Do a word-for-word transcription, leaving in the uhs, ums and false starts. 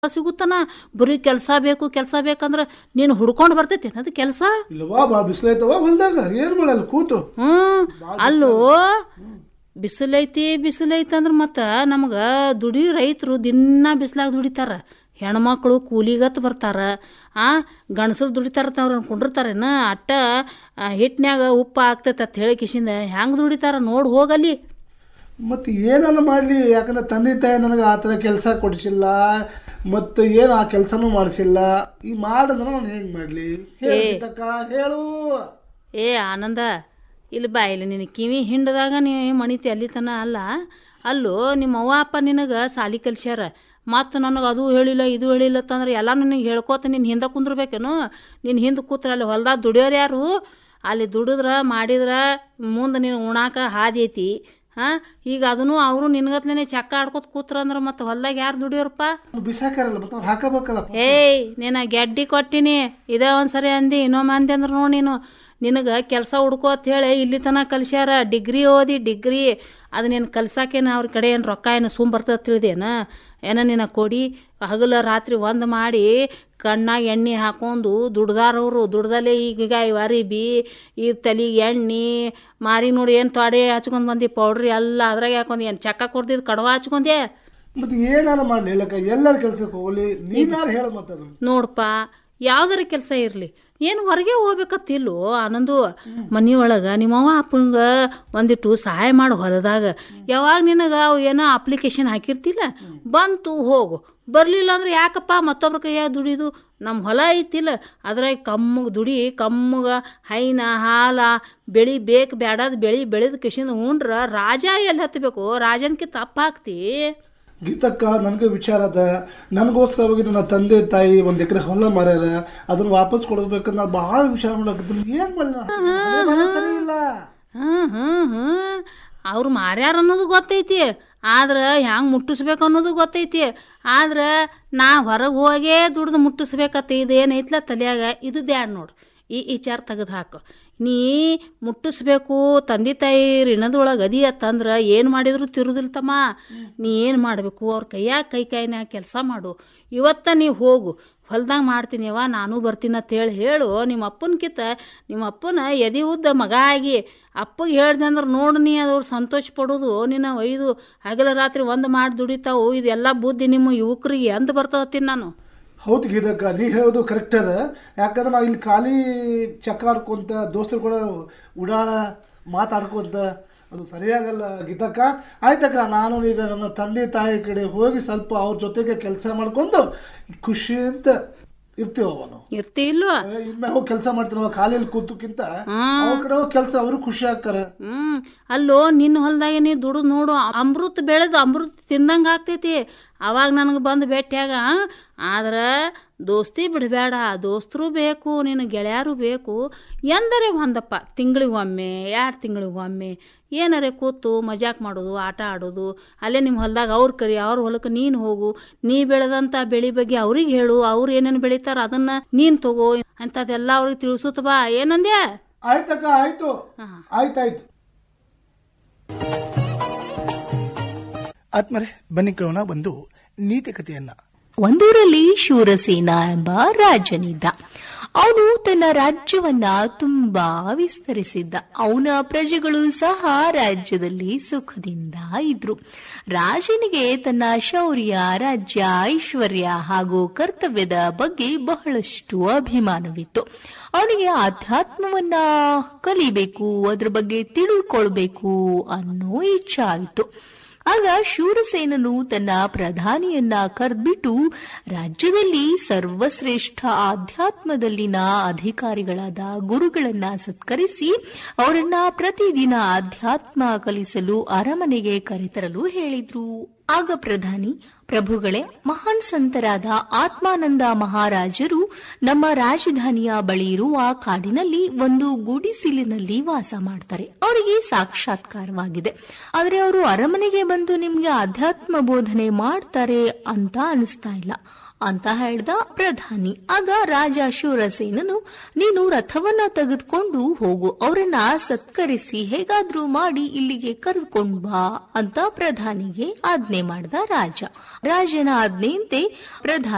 ಸಿಗುತ್ತಾನ. ಬರೀ ಕೆಲಸ ಬೇಕು ಕೆಲಸ ಬೇಕಂದ್ರ ನೀನು ಹುಡ್ಕೊಂಡು ಬರ್ತೈತಿ ಅದು ಕೆಲಸ. ಇಲ್ವಾ ಬಾ ಬಿಸಿಲೈತವ ಹೊಲ್ದಾಗ ಏನ್ ಮಾಡಲ್ಲ ಕೂತು. ಹ್ಮ್ ಅಲ್ಲೋ ಬಿಸಿಲೈತಿ ಬಿಸಿಲೈತಿ ಅಂದ್ರ ಮತ್ತ ನಮಗ ದುಡಿ ರೈತರು ದಿನ ಬಿಸಿಲಾಗ ದುಡಿತಾರ. ಹೆಣ್ಮಕ್ಳು ಕೂಲಿಗತ್ ಬರ್ತಾರ. ಆ ಗಣಸರು ದುಡಿತಾರ ಅವ್ರ ಕುಂಡಿರ್ತಾರೇನ ಅಟ್ಟ ಹಿಟ್ನ್ಯಾಗ ಉಪ್ಪ ಆಗ್ತೈತೆ ಅಂತ ಹೇಳಿ ಕಿಶಿಂದ ಹೆಂಗ್ ದುಡಿತಾರ ನೋಡ್ ಹೋಗಲ್ಲಿ. ಮತ್ತು ಏನನ್ನ ಮಾಡಲಿ, ಯಾಕಂದ್ರೆ ತಂದೆ ತಾಯಿ ನನಗೆ ಆ ಥರ ಕೆಲಸ ಕೊಡಿಸಿಲ್ಲ ಮತ್ತು ಏನು ಆ ಕೆಲಸನೂ ಮಾಡಿಸಿಲ್ಲ. ಈ ಮಾಡಿದ್ರೆ ನಾನು ಹೆಂಗೆ ಮಾಡಲಿ ಹೇಳು. ಏ ಆನಂದ ಇಲ್ಲಿ ಬಾ, ಇಲ್ಲಿ ನಿನ್ನ ಕಿವಿ ಹಿಂಡ್ದಾಗ ನೀ ಮಣಿತಿ ಅಲ್ಲಿ ತನ ಅಲ್ಲ. ಅಲ್ಲೋ ನಿಮ್ಮ ಅವ್ವ ಅಪ್ಪ ನಿನಗೆ ಸಾಲಿ ಕಲ್ಸ್ಯಾರ, ಮತ್ತು ನನಗೆ ಅದು ಹೇಳಿಲ್ಲ ಇದು ಹೇಳಿಲ್ಲ ಅಂತಂದ್ರೆ ಎಲ್ಲ ನಿನಗೆ ಹೇಳ್ಕೋತ ನೀನು ಹಿಂದೆ ಕುಂದ್ರಬೇಕೇನು? ನೀನು ಹಿಂದೆ ಕೂತ್ರೆ ಅಲ್ಲಿ ಹೊಲ್ದಾಗ ದುಡಿಯೋರು ಯಾರು? ಅಲ್ಲಿ ದುಡಿದ್ರೆ ಮಾಡಿದ್ರೆ ಮುಂದೆ ನೀನು ಉಣಾಕ ಹಾದಿ ಐತಿ. ಹಾಂ ಈಗ ಅದನ್ನು ಅವರು ನಿನ್ಗತ್ಲೇನೆ ಚಕ್ಕ ಆಡ್ಕೋತ ಕೂತ್ರ ಅಂದ್ರೆ ಮತ್ತೆ ಹೊಲ್ದಾಗ ಯಾರು ದುಡಿಯೋರಪ್ಪ? ಬಿಸಾಕಾರಲ್ಲ ಮತ್ತೆ ಹಾಕಬೇಕಲ್ಲ. ಏಯ್ ನೀನು ಗೆಡ್ಡಿ ಕೊಟ್ಟಿನಿ ಇದೇ ಒಂದ್ಸರಿ ಅಂದಿ ಇನ್ನೊಮ್ಮೆ ಅಂದೆ ಅಂದ್ರೆ ನೋಡಿ ನೀನು ನಿನಗೆ ಕೆಲಸ ಹುಡ್ಕೋ ಅಂತ ಹೇಳಿ ಇಲ್ಲಿ ತನಕ ಕಲ್ಸ್ಯಾರ. ಡಿಗ್ರಿ ಓದಿ ಡಿಗ್ರಿ ಅದು ನೀನು ಕಲ್ಸಾಕೇನ ಅವ್ರ ಕಡೆ ಏನು ರೊಕ್ಕ ಏನು ಸುಮ್ ಬರ್ತದೆ ತಿಳಿದೇನ? ಏನೋ ನಿನ್ನ ಕೊಡಿ ಹಗಲ ರಾತ್ರಿ ಒಂದು ಮಾಡಿ ಕಣ್ಣಾಗ ಎಣ್ಣೆ ಹಾಕೊಂಡು ದುಡ್ದಾರವರು. ದುಡ್ದಲ್ಲೇ ಈಗ ಇವಾರಿ ಬಿ ಈ ತಲೆಗೆ ಎಣ್ಣೆ ಮಾರಿ ನೋಡಿ ಏನು ತೊಡೆ ಹಚ್ಕೊಂಡು ಬಂದು ಪೌಡ್ರಿ ಎಲ್ಲ ಅದ್ರಾಗ ಹಾಕೊಂಡು ಏನು ಚಕ್ಕ ಕೊಡ್ತಿದ್ದು ಕಡವ ಹಚ್ಕೊಂಡೆ. ಮತ್ತೆ ಏನಾರು ಮಾಡಲಿ ಹೇಳಕ್ಕ, ಎಲ್ಲರ ಕೆಲಸಕ್ಕೆ ಹೋಗಲಿ ನೀನಾರು ಹೇಳ. ಮತ್ತೆ ನೋಡಪ್ಪ ಯಾವ್ದಾರ ಕೆಲಸ ಇರಲಿ ಏನು ಹೊರಗೆ ಹೋಗ್ಬೇಕತ್ತಿಲ್ಲೋ ಆನಂದು. ಮನೆಯೊಳಗೆ ನಿಮ್ಮವ್ವ ಅಪ್ಪಂಗ ಒಂದಿಟ್ಟು ಸಹಾಯ ಮಾಡಿ ಹೊಲದಾಗ. ಯಾವಾಗ ನಿನಗೆ ಅವು ಏನೋ ಅಪ್ಲಿಕೇಶನ್ ಹಾಕಿರ್ತಿಲ್ಲ ಬಂತು ಹೋಗು, ಬರಲಿಲ್ಲ ಅಂದ್ರೆ ಯಾಕಪ್ಪ ಮತ್ತೊಬ್ರ ಕೈಯಾಗ ದುಡಿದು? ನಮ್ಮ ಹೊಲ ಐತಿಲ್ಲ ಅದ್ರಾಗ ಕಮ್ಮಗೆ ದುಡಿ ಕಮ್ಮಗೆ ಹೈನ ಹಾಲ ಬೆಳಿ ಬೇಕು ಬೇಡದ ಬೆಳಿ ಬೆಳೆದ ಕಿಶಿಂದ ಉಂಡ್ರ ರಾಜ ಎಲ್ಲಿ ಹತ್ತಬೇಕು? ರಾಜನ್ಕಿ ತಪ್ಪ ಹಾಕ್ತಿ. ಗೀತಕ್ಕ ನನಗೆ ವಿಚಾರ ಅದ. ನನಗೋಸ್ಕರವಾಗಿ ನನ್ನ ತಂದೆ ತಾಯಿ ಒಂದು ಎಕರೆ ಹೊಲ ಮಾರ್ಯಾರ, ಅದನ್ನ ವಾಪಸ್ ಕೊಡಬೇಕಂತ ನಾನು ಭಾಳ ವಿಚಾರ ಮಾಡಕತ್ತೀನಿ. ಏನು ಮಾಡಲಿ ಸರಿ ಇಲ್ಲ. ಹ್ಞೂ ಹ್ಞೂ ಹ್ಞೂ ಅವ್ರು ಮಾರ್ಯಾರ ಅನ್ನೋದು ಗೊತ್ತೈತಿ, ಆದ್ರೆ ಹೆಂಗೆ ಮುಟ್ಟಿಸ್ಬೇಕು ಅನ್ನೋದು ಗೊತ್ತೈತಿ. ಆದ್ರೆ ನಾ ಹೊರಗೆ ಹೋಗೇ ದುಡ್ದು ಮುಟ್ಟಿಸ್ಬೇಕತ್ತ ಇದು ಏನೈತ್ಲ ತಲೆಯಾಗ ಇದು ಬ್ಯಾಡ ನೋಡು. ಈ ವಿಚಾರ ತೆಗೆದು ಹಾಕು. ನೀ ಮುಟ್ಟಿಸ್ಬೇಕು ತಂದೆ ತಾಯಿ ಋಣದೊಳಗೆ ಅದಿ ಅತ್ತಂದ್ರೆ ಏನು ಮಾಡಿದ್ರು ತಿರುದಿಲ್ತಮ್ಮ. ನೀ ಏನು ಮಾಡಬೇಕು ಅವ್ರ ಕೈಯಾಗ ಕೈ ಕೈನ್ಯಾಗ ಕೆಲಸ ಮಾಡು. ಇವತ್ತ ನೀವು ಹೋಗು ಹೊಲ್ದಾಗ ಮಾಡ್ತೀನಿ ಅವ್ವ ನಾನು ಬರ್ತೀನಿ ಅಂತೇಳಿ ಹೇಳು. ನಿಮ್ಮ ಅಪ್ಪನಕಿಂತ ನಿಮ್ಮ ಅಪ್ಪನ ಎದೆ ಉದ್ದ ಮಗ ಆಗಿ ಅಪ್ಪಗೆ ಹೇಳ್ದೆ ಅಂದ್ರೆ ನೋಡು ನೀ ಅದ್ರ ಸಂತೋಷ ಪಡೋದು. ನಿನ್ನ ಒಯ್ದು ಹಗಲ ರಾತ್ರಿ ಒಂದು ಮಾಡಿ ದುಡಿತಾವು. ಇದೆಲ್ಲ ಬುದ್ಧಿ ನಿಮ್ಮ ಯುವಕರಿಗೆ ಅಂದು ಬರ್ತದತ್ತೀನಿ ನಾನು. ಹೌದು ಗೀತಕ್ಕ, ನೀ ಹೇಳೋದು ಕರೆಕ್ಟ್ ಅದ. ಯಾಕಂದ್ರೆ ನಾವು ಇಲ್ಲಿ ಖಾಲಿ ಚಕ್ಕ ಆಡ್ಕೊಂತ ದೋಸ್ತರು ಕೂಡ ಉಡಾಳ ಮಾತಾಡ್ಕೊಂತ ಅದು ಸರಿಯಾಗಲ್ಲ ಗೀತಕ್ಕ. ಆಯ್ತಕ್ಕ, ನಾನು ಈಗ ನನ್ನ ತಂದೆ ತಾಯಿ ಕಡೆ ಹೋಗಿ ಸ್ವಲ್ಪ ಅವ್ರ ಜೊತೆಗೆ ಕೆಲಸ ಮಾಡ್ಕೊಂಡು ಖುಷಿ ಅಂತ ಇರ್ತೀವವ ನಾವು. ಇರ್ತಿ ಇಲ್ವಾ? ಇನ್ಮೆ ಹೋಗಿ ಕೆಲಸ ಮಾಡ್ತೀನವ ಖಾಲಿಯಲ್ಲಿ ಕೂತಕ್ಕಿಂತ ಅವ್ರ ಕಡೆ ಹೋಗಿ ಕೆಲಸ ಅವರು ಖುಷಿ ಆಗ್ತಾರೆ. ಹ್ಮ್ ಅಲ್ಲೋ ನಿನ್ನ ಹೊಲ್ದಾಗ ನೀ ದುಡಿದು ನೋಡು, ಅಮೃತ ಬೆಳೆದು ಅಮೃತ ತಿಂದಂಗೆ ಆಗ್ತೈತಿ. ಅವಾಗ ನನಗೆ ಬಂದು ಭೇಟಿಯಾಗ. ಆದ್ರೆ ದೋಸ್ತಿ ಬಿಡಬೇಡ, ದೋಸ್ತರು ಬೇಕು, ನಿನ್ನ ಗೆಳೆಯರು ಬೇಕು. ಎಂದರೆ ಒಂದಪ್ಪ ತಿಂಗಳಿಗೊಮ್ಮೆ ಎರಡು ತಿಂಗಳಿಗೊಮ್ಮೆ ಏನಾರೇ ಕೂತು ಮಜಾಕ್ ಮಾಡೋದು, ಆಟ ಆಡೋದು. ಅಲ್ಲೇ ನಿಮ್ಮ ಹೊಲ್ದಾಗ ಅವ್ರ ಕರಿ, ಅವ್ರ ಹೊಲಕ್ಕೆ ನೀನು ಹೋಗು. ನೀ ಬೆಳೆದಂಥ ಬೆಳೆ ಬಗ್ಗೆ ಅವ್ರಿಗೆ ಹೇಳು. ಅವ್ರು ಏನೇನು ಬೆಳಿತಾರ ಅದನ್ನ ನೀನು ತಗೋ ಅಂಥದ್ದೆಲ್ಲ ಅವ್ರಿಗೆ ತಿಳಿಸುತ್ತ ಬಾ. ಏನಂದ್ಯಾ? ಆಯ್ತಕ್ಕ, ಆಯ್ತು ಆಯ್ತಾಯ್ತು. ಆತ್ಮರೆ ಬನ್ನಿ ಕೇಳೋಣ ಒಂದು ನೀತಿ ಕಥೆಯನ್ನ. ಒಂದೂರಲ್ಲಿ ಶೂರಸೇನ ಎಂಬ ರಾಜನಿದ್ದ. ಅವನು ತನ್ನ ರಾಜ್ಯವನ್ನ ತುಂಬಾ ವಿಸ್ತರಿಸಿದ್ದ. ಅವನ ಪ್ರಜೆಗಳು ಸಹ ರಾಜ್ಯದಲ್ಲಿ ಸುಖದಿಂದ ಇದ್ರು. ರಾಜನಿಗೆ ತನ್ನ ಶೌರ್ಯ, ರಾಜ್ಯ, ಐಶ್ವರ್ಯ ಹಾಗೂ ಕರ್ತವ್ಯದ ಬಗ್ಗೆ ಬಹಳಷ್ಟು ಅಭಿಮಾನವಿತ್ತು. ಅವನಿಗೆ ಆಧ್ಯಾತ್ಮವನ್ನ ಕಲಿಬೇಕು, ಅದ್ರ ಬಗ್ಗೆ ತಿಳ್ಕೊಳ್ಬೇಕು ಅನ್ನೋ ಇಚ್ಛೆ ಆಯಿತು. ಆಗ ಶೂರಸೇನನು ತನ್ನ ಪ್ರಧಾನಿಯನ್ನ ಕರೆದ್ಬಿಟ್ಟು ರಾಜ್ಯದಲ್ಲಿ ಸರ್ವಶ್ರೇಷ್ಠ ಆಧ್ಯಾತ್ಮದಲ್ಲಿನ ಅಧಿಕಾರಿಗಳಾದ ಗುರುಗಳನ್ನ ಸತ್ಕರಿಸಿ ಅವರನ್ನ ಪ್ರತಿದಿನ ಆಧ್ಯಾತ್ಮ ಕಲಿಸಲು ಅರಮನೆಗೆ ಕರೆತರಲು ಹೇಳಿದ್ರು. ಆಗ ಪ್ರಧಾನಿ, ಪ್ರಭುಗಳೇ, ಮಹಾನ್ ಸಂತರಾದ ಆತ್ಮಾನಂದ ಮಹಾರಾಜರು ನಮ್ಮ ರಾಜಧಾನಿಯ ಬಳಿ ಇರುವ ಕಾಡಿನಲ್ಲಿ ಒಂದು ಗುಡಿಸಿಲಿನಲ್ಲಿ ವಾಸ ಮಾಡ್ತಾರೆ. ಅವರಿಗೆ ಸಾಕ್ಷಾತ್ಕಾರವಾಗಿದೆ. ಆದರೆ ಅವರು ಅರಮನೆಗೆ ಬಂದು ನಿಮ್ಗೆ ಅಧ್ಯಾತ್ಮ ಬೋಧನೆ ಮಾಡ್ತಾರೆ ಅಂತ ಅನಿಸ್ತಾ ಇಲ್ಲ ಅಂತ ಹೇಳ್ದ ಪ್ರಧಾನಿ. ಆಗ ರಾಜ ಶೂರಸೇನನು, ನೀನು ರಥವನ್ನ ತೆಗೆದುಕೊಂಡು ಹೋಗು, ಅವರನ್ನ ಸತ್ಕರಿಸಿ ಹೇಗಾದ್ರೂ ಮಾಡಿ ಇಲ್ಲಿಗೆ ಕರೆದುಕೊಂಡು ಬಾ ಅಂತ ಪ್ರಧಾನಿಗೆ ಆಜ್ಞೆ ಮಾಡ್ದ ರಾಜ. ರಾಜನ ಆಜ್ಞೆಯಂತೆ ಪ್ರಧಾನಿ